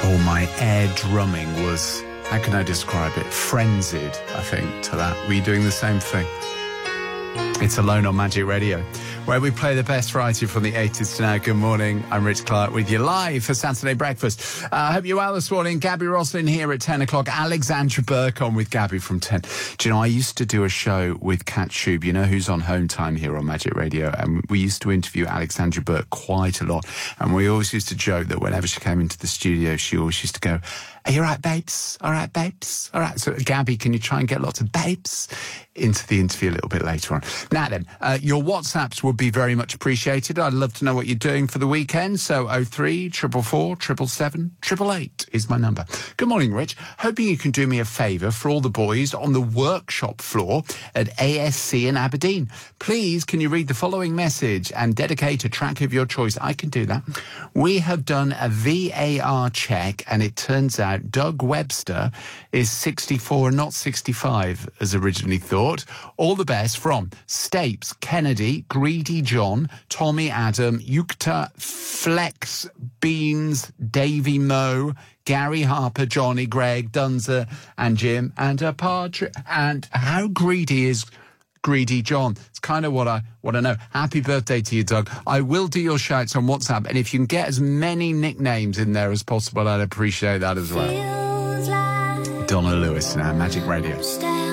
My air drumming was, how can I describe it? Frenzied, I think, to that. Were you doing the same thing? It's Alone on Magic Radio, where we play the best variety from the 80s to now. Good morning, I'm Rich Clark with you live for Saturday Breakfast. I hope you're well this morning. Gabby Roslin here at 10 o'clock. Alexandra Burke on with Gabby from 10. Do you know, I used to do a show with Kat Shube, you know, who's on Home Time here on Magic Radio, and we used to interview Alexandra Burke quite a lot, and we always used to joke that whenever she came into the studio, she always used to go, "Are you all right, babes? All right, babes? All right." So, Gabby, can you try and get lots of babes into the interview a little bit later on? Now then, your WhatsApps would be very much appreciated. I'd love to know what you're doing for the weekend. So 03 444 777 888 is my number. Good morning, Rich. Hoping you can do me a favour for all the boys on the workshop floor at ASC in Aberdeen. Please, can you read the following message and dedicate a track of your choice? I can do that. We have done a VAR check, and it turns out Doug Webster is 64 and not 65, as originally thought. All the best from Stapes, Kennedy, Greedy John, Tommy Adam, Yukta, Flex, Beans, Davy Moe, Gary Harper, Johnny, Greg, Dunza, and Jim, and a Partridge. And how greedy is Greedy John? It's kind of what I know. Happy birthday to you, Doug. I will do your shouts on WhatsApp, and if you can get as many nicknames in there as possible, I'd appreciate that as well. Donna Lewis now, Magic Radio.